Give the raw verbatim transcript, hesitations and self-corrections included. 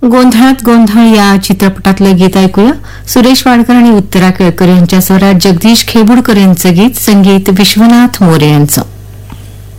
गोंधळात गोंधळ या चित्रपटातलं गीत ऐकूया. सुरेश वाडकर आणि उत्तरा केळकर यांच्या स्वरात जगदीश खेबुडकर यांचं गीत, संगीत विश्वनाथ मोरे यांचं.